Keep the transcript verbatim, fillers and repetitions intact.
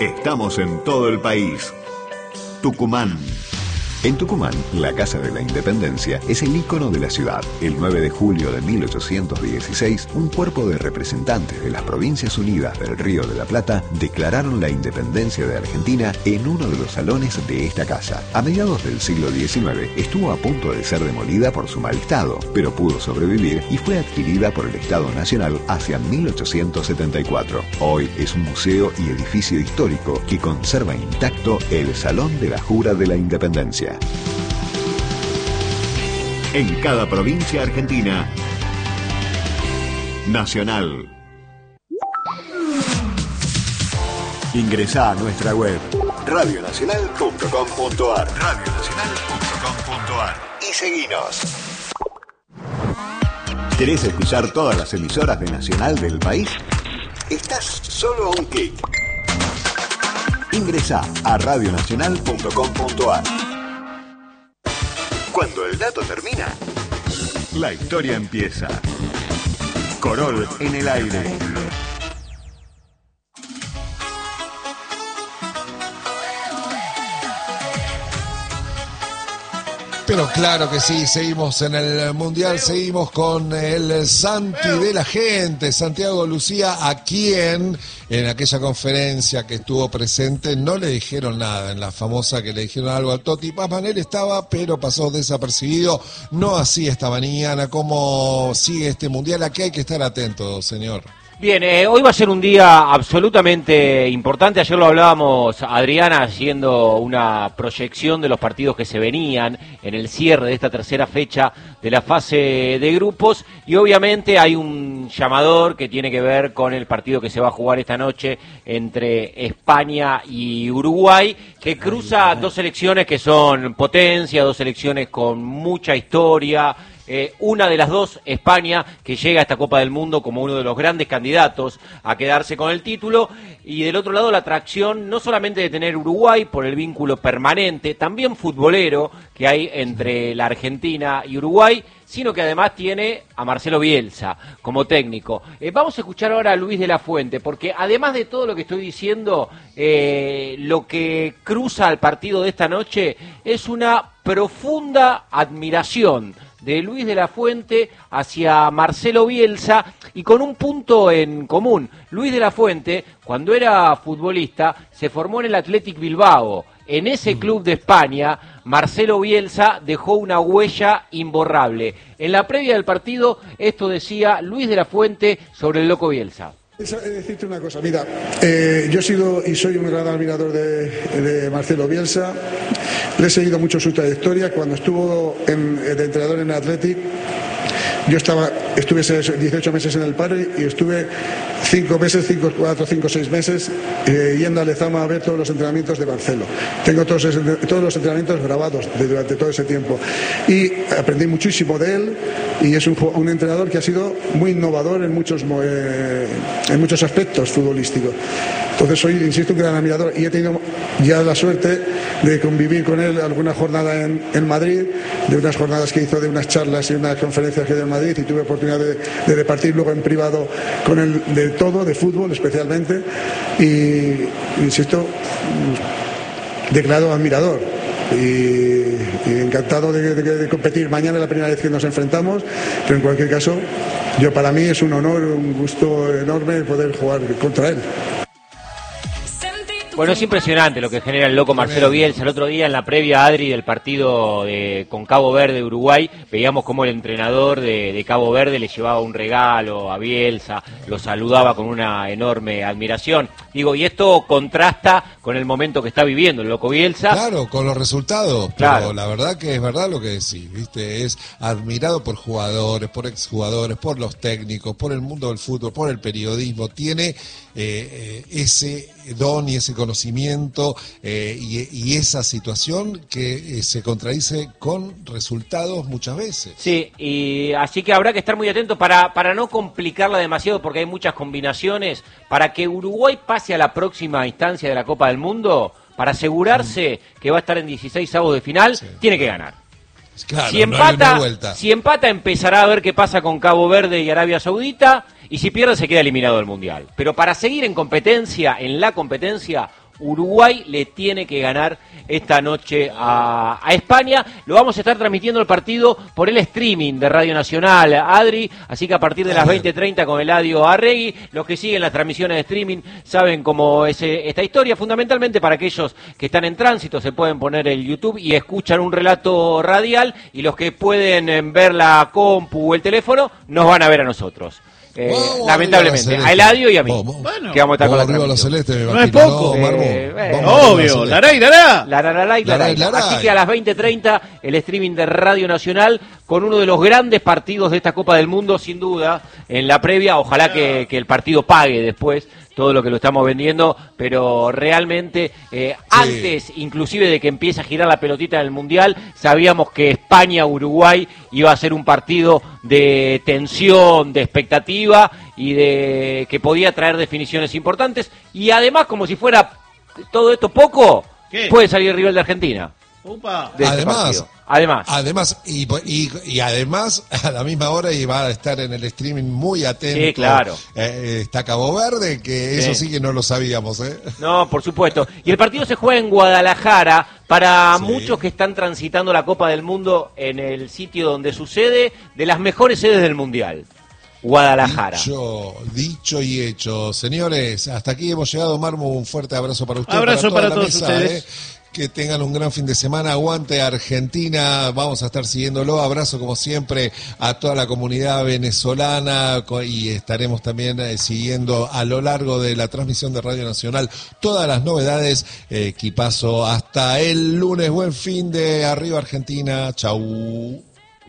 Estamos en todo el país. Tucumán. En Tucumán, la Casa de la Independencia es el ícono de la ciudad. El nueve de julio de mil ochocientos dieciséis, un cuerpo de representantes de las Provincias Unidas del Río de la Plata declararon la independencia de Argentina en uno de los salones de esta casa. A mediados del siglo diecinueve, estuvo a punto de ser demolida por su mal estado, pero pudo sobrevivir y fue adquirida por el Estado Nacional hacia mil ochocientos setenta y cuatro. Hoy es un museo y edificio histórico que conserva intacto el Salón de la Jura de la Independencia. En cada provincia argentina, Nacional. Ingresá a nuestra web radio nacional punto com punto ar radio nacional punto com punto ar y seguinos. ¿Querés escuchar todas las emisoras de Nacional del país? Estás solo a un clic. Ingresá a radio nacional punto com punto ar. Cuando el dato termina, la historia empieza. Corol en el aire. Pero claro que sí, seguimos en el Mundial, seguimos con el Santi de la gente, Santiago Lucía, a quien en aquella conferencia que estuvo presente no le dijeron nada, en la famosa que le dijeron algo al Toti Pazman, él estaba, pero pasó desapercibido, no así esta mañana. ¿Cómo sigue este Mundial? ¿A qué hay que estar atento, señor? Bien, eh, hoy va a ser un día absolutamente importante. Ayer lo hablábamos, Adriana, haciendo una proyección de los partidos que se venían en el cierre de esta tercera fecha de la fase de grupos, y obviamente hay un llamador que tiene que ver con el partido que se va a jugar esta noche entre España y Uruguay, que cruza dos selecciones que son potencia, dos selecciones con mucha historia. Eh, una de las dos, España, que llega a esta Copa del Mundo como uno de los grandes candidatos a quedarse con el título, y del otro lado la atracción no solamente de tener Uruguay por el vínculo permanente, también futbolero, que hay entre la Argentina y Uruguay, sino que además tiene a Marcelo Bielsa como técnico. Eh, vamos a escuchar ahora a Luis de la Fuente, porque además de todo lo que estoy diciendo, eh, lo que cruza al partido de esta noche es una profunda admiración de Luis de la Fuente hacia Marcelo Bielsa, y con un punto en común. Luis de la Fuente, cuando era futbolista, se formó en el Athletic Bilbao. En ese club de España, Marcelo Bielsa dejó una huella imborrable. En la previa del partido, esto decía Luis de la Fuente sobre el Loco Bielsa. Decirte una cosa, mira, eh, yo he sido y soy un gran admirador de, de Marcelo Bielsa. Le he seguido mucho su trayectoria. Cuando estuvo en, de entrenador en el Athletic, yo estaba, estuve dieciocho meses en el paro y estuve cinco meses, cinco, cuatro, cinco, seis meses eh, yendo a Lezama a ver todos los entrenamientos de Marcelo. Tengo todos, todos los entrenamientos grabados de, durante todo ese tiempo y aprendí muchísimo de él, y es un, un entrenador que ha sido muy innovador en muchos, eh, en muchos aspectos futbolísticos. Entonces soy, insisto, un gran admirador, y he tenido ya la suerte de convivir con él alguna jornada en, en Madrid, de unas jornadas que hizo, de unas charlas y unas conferencias que dio en Madrid, y tuve oportunidad de, de repartir luego en privado con él de todo, de fútbol especialmente, y insisto, declarado admirador. Y, y encantado de, de, de competir. Mañana es la primera vez que nos enfrentamos, pero en cualquier caso, yo para mí es un honor, un gusto enorme poder jugar contra él. Bueno, es impresionante lo que genera el loco Marcelo Bielsa. El otro día en la previa, Adri, del partido de, con Cabo Verde, Uruguay, veíamos cómo el entrenador de, de Cabo Verde le llevaba un regalo a Bielsa, lo saludaba con una enorme admiración. Digo, y esto contrasta con el momento que está viviendo el loco Bielsa. Claro, con los resultados, claro. Pero la verdad que es verdad lo que decís, ¿viste? Es admirado por jugadores, por exjugadores, por los técnicos, por el mundo del fútbol, por el periodismo. Tiene eh, eh, ese don y ese conocimiento eh, y, y esa situación que eh, se contradice con resultados muchas veces. Sí, y así que habrá que estar muy atentos para, para no complicarla demasiado, porque hay muchas combinaciones. Para que Uruguay pase a la próxima instancia de la Copa del Mundo, para asegurarse mm. que va a estar en dieciséis avos de final, sí. tiene que ganar. Claro, si empata, no si empata empezará a ver qué pasa con Cabo Verde y Arabia Saudita, y si pierde se queda eliminado del Mundial. Pero para seguir en competencia, en la competencia, Uruguay le tiene que ganar esta noche a, a España. Lo vamos a estar transmitiendo el partido por el streaming de Radio Nacional, Adri, así que a partir de las veinte treinta con Eladio Arregui. Los que siguen las transmisiones de streaming saben cómo es esta historia. Fundamentalmente para aquellos que están en tránsito se pueden poner el YouTube y escuchan un relato radial, y los que pueden ver la compu o el teléfono nos van a ver a nosotros. Eh, vamos, lamentablemente, a Eladio y a mí, vamos, vamos. que vamos a estar vamos con la, la celeste, me no es poco, no, eh, eh, obvio, la la la la la. Así que a las veinte treinta el streaming de Radio Nacional con uno de los grandes partidos de esta Copa del Mundo, sin duda, en la previa. Ojalá que, que el partido pague después todo lo que lo estamos vendiendo, pero realmente eh, sí. antes inclusive de que empiece a girar la pelotita del Mundial, sabíamos que España-Uruguay iba a ser un partido de tensión, de expectativa y de que podía traer definiciones importantes, y además, como si fuera todo esto poco, ¿qué? Puede salir el rival de Argentina. Upa. De además, este además, además y, y, y además a la misma hora iba a estar en el streaming muy atento. Sí, claro. Eh, está Cabo Verde, que eso sí. sí que no lo sabíamos, ¿eh? No, por supuesto. Y el partido se juega en Guadalajara. Para sí. muchos que están transitando la Copa del Mundo en el sitio donde sucede, de las mejores sedes del Mundial. Guadalajara. Dicho, dicho y hecho. Señores, hasta aquí hemos llegado. Marmo, un fuerte abrazo para ustedes. Abrazo para, para todos mesa, ustedes. ¿eh? Que tengan un gran fin de semana. Aguante Argentina. Vamos a estar siguiéndolo. Abrazo como siempre a toda la comunidad venezolana, y estaremos también eh, siguiendo a lo largo de la transmisión de Radio Nacional todas las novedades. Eh, equipazo hasta el lunes. Buen fin de arriba Argentina. Chau.